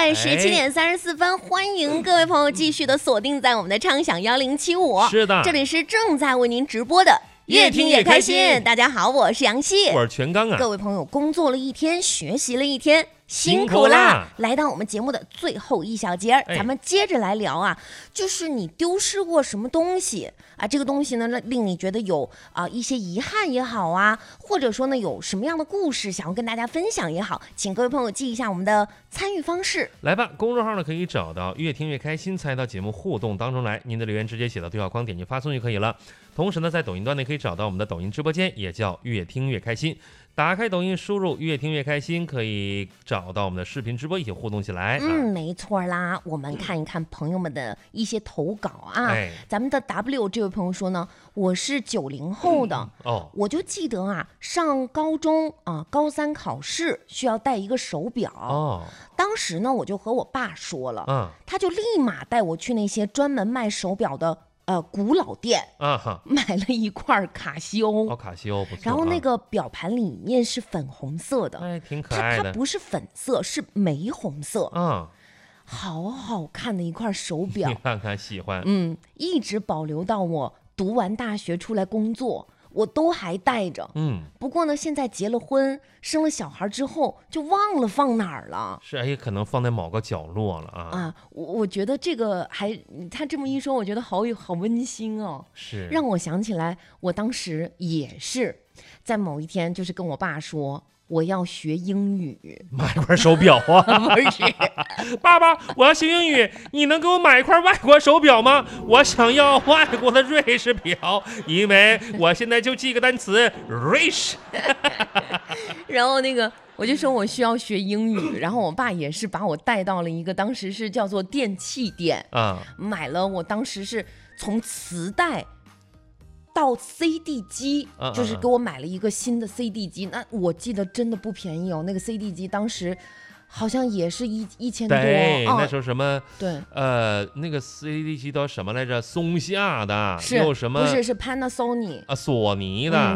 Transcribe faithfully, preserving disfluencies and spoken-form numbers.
在十七点三十四分，欢迎各位朋友继续的锁定在我们的畅享幺零七五。 是的， 这里是正在为您直播的。越听越开心，大家好，我是杨希， 我是全刚啊。 各位朋友，工作了一天，学习了一天，辛苦啦！ 辛苦啦来到我们节目的最后一小节，哎、咱们接着来聊啊，就是你丢失过什么东西啊？这个东西呢，令你觉得有啊、呃、一些遗憾也好啊，或者说呢有什么样的故事想要跟大家分享也好，请各位朋友记一下我们的参与方式。 来吧，公众号呢可以找到越听越开心，参与到节目互动当中来。您的留言直接写到对话框，点击发送就可以了。同时呢，在抖音端呢可以找到我们的抖音直播间，也叫越听越开心。打开抖音，输入越听越开心，可以找到我们的视频直播，一起互动起来。 嗯，没错啦。我们看一看朋友们的一些投稿啊。 哎、 咱们的 W 这位朋友说呢，我是九零后的、 嗯、哦， 我就记得啊，上高中啊，高三考试需要带一个手表。 哦， 当时呢，我就和我爸说了， 嗯， 他就立马带我去那些专门卖手表的。呃，古老店啊哈， 买了一块卡西欧， 哦，卡西欧不错。 然后那个表盘里面是粉红色的， 哎，挺可爱的。 它它不是粉色，是玫红色， 嗯， 好好看的一块手表。 你看看喜欢， 嗯，一直保留到我读完大学出来工作，我都还带着。 嗯， 不过呢，现在结了婚，生了小孩之后，就忘了放哪儿了。 是，哎，可能放在某个角落了啊。 啊，我我觉得这个还，他这么一说，我觉得好有好温馨哦。 是， 让我想起来，我当时也是在某一天，就是跟我爸说。我要学英语， 买块手表啊！ 不是， 爸爸，我要学英语，你能给我买一块外国手表吗？我想要外国的瑞士表，因为我现在就记个单词 rich。 然后那个我就说我需要学英语，然后我爸也是把我带到了一个当时是叫做电器店啊，买了我当时是从磁带。到 C D 机，就是给我买了一个新的 C D 机，那我记得真的不便宜哦。那个 C D 机当时好像也是一一千多。 对， 哦、 那时候什么？ 对， 呃，那个 C D 机叫什么来着？松下的， 是有什么？ 不是是 Panasonic 啊，索尼的。嗯